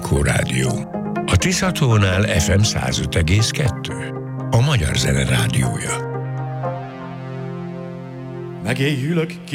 Anikó Rádió. A Tiszatónál FM 105,2. A Magyar Zene Rádiója. Megéljülök